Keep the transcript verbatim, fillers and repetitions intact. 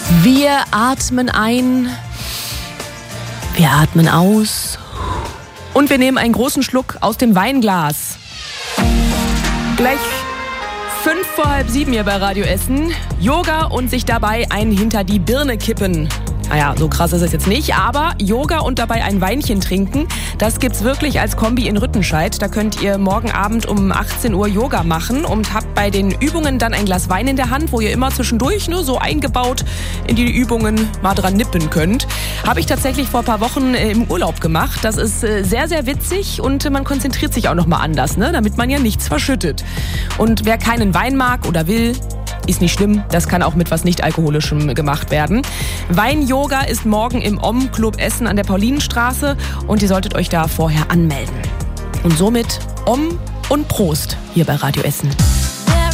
Wir atmen ein, wir atmen aus und wir nehmen einen großen Schluck aus dem Weinglas. Gleich fünf vor halb sieben hier bei Radio Essen. Yoga und sich dabei einen hinter die Birne kippen. Naja, so krass ist es jetzt nicht, aber Yoga und dabei ein Weinchen trinken, das gibt's wirklich als Kombi in Rüttenscheid. Da könnt ihr morgen Abend um achtzehn Uhr Yoga machen und habt bei den Übungen dann ein Glas Wein in der Hand, wo ihr immer zwischendurch nur so eingebaut in die Übungen mal dran nippen könnt. Habe ich tatsächlich vor ein paar Wochen im Urlaub gemacht. Das ist sehr, sehr witzig und man konzentriert sich auch noch mal anders, ne? Damit man ja nichts verschüttet. Und wer keinen Wein mag oder will, ist nicht schlimm, das kann auch mit was nicht-alkoholischem gemacht werden. Wein-Yoga ist morgen im Om-Club Essen an der Paulinenstraße und ihr solltet euch da vorher anmelden. Und somit Om und Prost hier bei Radio Essen.